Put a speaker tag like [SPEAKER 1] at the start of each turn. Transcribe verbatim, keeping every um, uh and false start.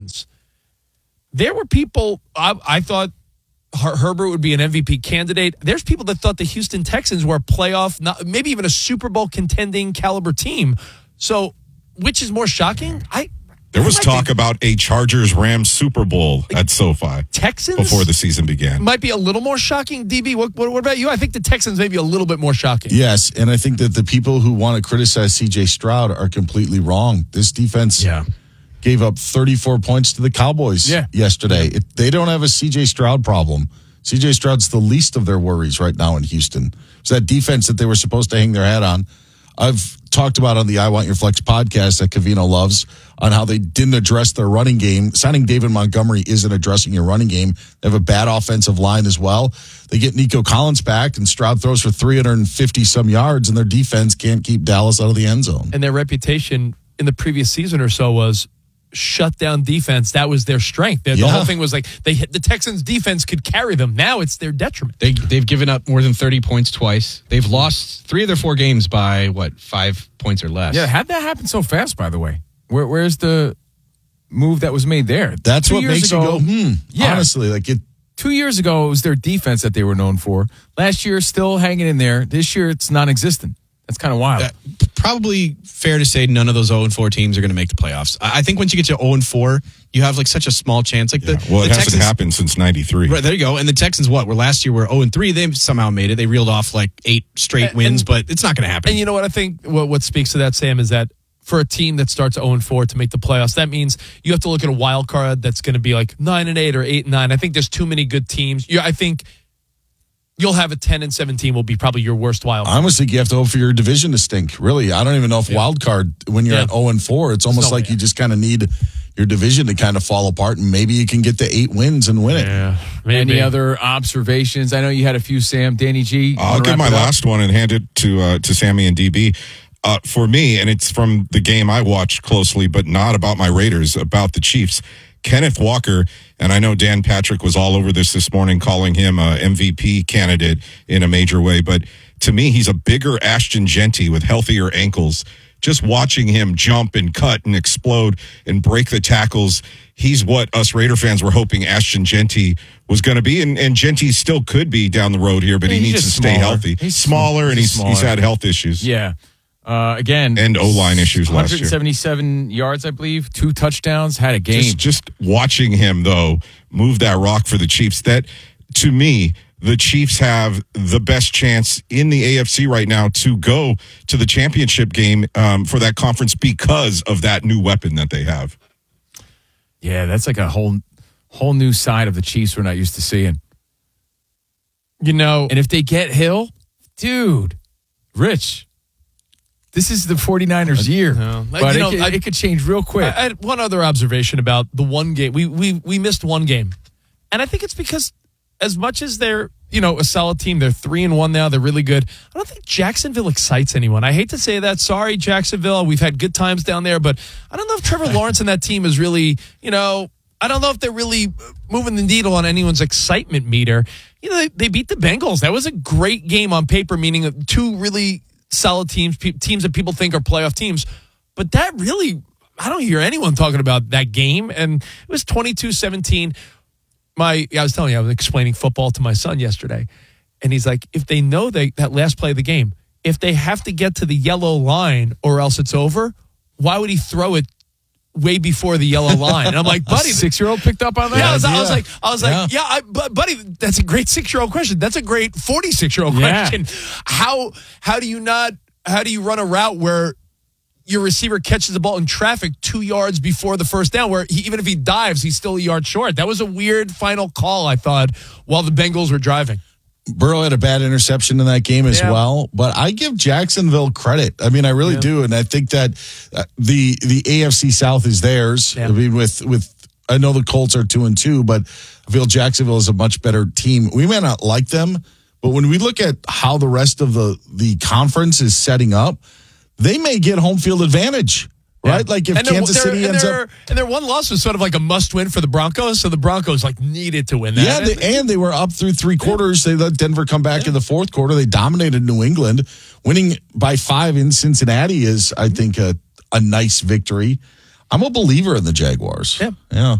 [SPEAKER 1] Texans, there were people, I, I thought Her- Herbert would be an M V P candidate. There's people that thought the Houston Texans were a playoff, not, maybe even a Super Bowl contending caliber team. So, which is more shocking? I
[SPEAKER 2] There was
[SPEAKER 1] I
[SPEAKER 2] talk
[SPEAKER 1] think
[SPEAKER 2] about a Chargers-Rams Super Bowl at SoFi
[SPEAKER 1] Texans
[SPEAKER 2] before the season began.
[SPEAKER 1] Might be a little more shocking, D B. What, what, what about you? I think the Texans may be a little bit more shocking.
[SPEAKER 3] Yes, and I think that the people who want to criticize C J Stroud are completely wrong. This defense
[SPEAKER 1] Yeah.
[SPEAKER 3] gave up thirty-four points to the Cowboys
[SPEAKER 1] Yeah.
[SPEAKER 3] yesterday. It, they don't have a C J Stroud problem. C J Stroud's the least of their worries right now in Houston. It's that defense that they were supposed to hang their hat on. I've talked about on the I Want Your Flex podcast that Covino loves on how they didn't address their running game. Signing David Montgomery isn't addressing your running game. They have a bad offensive line as well. They get Nico Collins back, and Stroud throws for three hundred fifty some yards, and their defense can't keep Dallas out of the end zone.
[SPEAKER 1] And their reputation in the previous season or so was shut down defense. That was their strength. The,
[SPEAKER 3] Yeah.
[SPEAKER 1] the whole thing was like they hit the Texans defense could carry them. Now it's their detriment.
[SPEAKER 4] They, they've given up more than thirty points twice. They've lost three of their four games by, what, five points or less.
[SPEAKER 5] Yeah, how'd that happen so fast, by the way? Where, where's the move that was made there?
[SPEAKER 3] That's
[SPEAKER 5] Two
[SPEAKER 3] what
[SPEAKER 5] years
[SPEAKER 3] makes
[SPEAKER 5] ago,
[SPEAKER 3] you go, hmm.
[SPEAKER 5] Yeah.
[SPEAKER 3] Honestly, like it.
[SPEAKER 5] Two years ago, it was their defense that they were known for. Last year, still hanging in there. This year, it's non-existent. That's kind of wild.
[SPEAKER 4] Uh, probably fair to say none of those oh and four teams are going to make the playoffs. I I think once you get to oh and four, you have like such a small chance. Like the,
[SPEAKER 2] Well, it
[SPEAKER 4] the
[SPEAKER 2] hasn't
[SPEAKER 4] Texans,
[SPEAKER 2] happened since ninety-three.
[SPEAKER 4] Right, there you go. And the Texans, what, were last year were oh and three. They somehow made it. They reeled off like eight straight
[SPEAKER 1] And-
[SPEAKER 4] wins,
[SPEAKER 1] and-
[SPEAKER 4] but it's not going to happen.
[SPEAKER 1] And you know what I think? What, what speaks to that, Sam, is that for a team that starts oh and four to make the playoffs, that means you have to look at a wild card that's going to be like nine and eight or eight and nine. I think there's too many good teams. You, I think you'll have a ten and seventeen will be probably your worst wild card.
[SPEAKER 3] I almost think you have to hope for your division to stink. Really, I don't even know if
[SPEAKER 1] Yeah.
[SPEAKER 3] wild card when you're
[SPEAKER 1] Yeah.
[SPEAKER 3] at oh and four, it's almost
[SPEAKER 1] no
[SPEAKER 3] like
[SPEAKER 1] way.
[SPEAKER 3] you just kind of need your division to kind of fall apart, and maybe you can get to eight wins and win it.
[SPEAKER 1] Yeah.
[SPEAKER 5] Any
[SPEAKER 1] Maybe.
[SPEAKER 5] other observations? I know you had a few, Sam. Danny G.
[SPEAKER 2] I'll
[SPEAKER 5] wanna
[SPEAKER 2] give
[SPEAKER 5] wrap
[SPEAKER 2] my
[SPEAKER 5] it up?
[SPEAKER 2] last one and hand it to uh, to Sammy and D B. Uh, for me, and it's from the game I watched closely, but not about my Raiders, about the Chiefs. Kenneth Walker, and I know Dan Patrick was all over this this morning, calling him a M V P candidate in a major way, but to me, he's a bigger Ashton Genty with healthier ankles. Just watching him jump and cut and explode and break the tackles, he's what us Raider fans were hoping Ashton Genty was going to be, and, and Genty still could be down the road here, but
[SPEAKER 5] Yeah,
[SPEAKER 2] he
[SPEAKER 5] he's
[SPEAKER 2] needs to
[SPEAKER 5] just
[SPEAKER 2] stay
[SPEAKER 5] smaller.
[SPEAKER 2] healthy.
[SPEAKER 5] He's
[SPEAKER 2] smaller,
[SPEAKER 5] sm-
[SPEAKER 2] and
[SPEAKER 5] he's
[SPEAKER 2] he's he's
[SPEAKER 5] smaller.
[SPEAKER 2] had health issues.
[SPEAKER 5] Yeah. Uh, again,
[SPEAKER 2] And O-line issues last year.
[SPEAKER 5] one hundred seventy-seven yards, I believe, two touchdowns, had a game.
[SPEAKER 2] Just, just watching him, though, move that rock for the Chiefs, that, to me, the Chiefs have the best chance in the A F C right now to go to the championship game um, for that conference because of that new weapon that they have.
[SPEAKER 5] Yeah, that's like a whole whole new side of the Chiefs we're not used to seeing.
[SPEAKER 1] You know,
[SPEAKER 5] And if they get Hill, dude, Rich, this is the 49ers year.
[SPEAKER 1] No.
[SPEAKER 5] But
[SPEAKER 1] You
[SPEAKER 5] it,
[SPEAKER 1] know,
[SPEAKER 5] could,
[SPEAKER 1] I-
[SPEAKER 5] it could change real quick.
[SPEAKER 1] I, I had one other observation about the one game. We we we missed one game, and I think it's because as much as they're you know a solid team, they're three and one now. They're really good. I don't think Jacksonville excites anyone. I hate to say that. Sorry, Jacksonville. We've had good times down there, but I don't know if Trevor Lawrence and that team is really you know. I don't know if they're really moving the needle on anyone's excitement meter. You know, they, they beat the Bengals. That was a great game on paper, meaning two really solid teams, pe- teams that people think are playoff teams. But that really, I don't hear anyone talking about that game. And it was twenty-two seventeen. My, I was telling you, I was explaining football to my son yesterday. And he's like, if they know they, that last play of the game, if they have to get to the yellow line or else it's over, why would he throw it way before the yellow line? And I'm like, buddy,
[SPEAKER 5] Six-year-old picked up on that?
[SPEAKER 1] yeah, I was, I was like, I was
[SPEAKER 3] Yeah.
[SPEAKER 1] like, yeah, I, but buddy, that's a great six-year-old question. That's a great forty-six-year-old
[SPEAKER 5] Yeah.
[SPEAKER 1] question. How how do you not? How do you run a route where your receiver catches the ball in traffic two yards before the first down? Where he, even if he dives, he's still a yard short. That was a weird final call, I thought, while the Bengals were driving.
[SPEAKER 3] Burrow had a bad interception in that game as
[SPEAKER 1] Yeah.
[SPEAKER 3] well, but I give Jacksonville credit. I mean, I really
[SPEAKER 1] Yeah.
[SPEAKER 3] do, and I think that uh, the the A F C South is theirs.
[SPEAKER 1] Yeah.
[SPEAKER 3] I mean, with with I know the Colts are two and two, but I feel Jacksonville is a much better team. We may not like them, but when we look at how the rest of the the conference is setting up, they may get home field advantage. Right?
[SPEAKER 1] Yeah.
[SPEAKER 3] Like if
[SPEAKER 1] And their-
[SPEAKER 3] Kansas
[SPEAKER 1] their-
[SPEAKER 3] City
[SPEAKER 1] and
[SPEAKER 3] ends
[SPEAKER 1] their,
[SPEAKER 3] up.
[SPEAKER 1] and their one loss was sort of like a must-win for the Broncos, so the Broncos like needed to win that.
[SPEAKER 3] Yeah, they, and they were up through three quarters. They let Denver come back in the fourth quarter. They dominated New England. Winning by five in Cincinnati is, I think, a, a nice victory. I'm a believer in the Jaguars.
[SPEAKER 1] Yeah.
[SPEAKER 3] Yeah.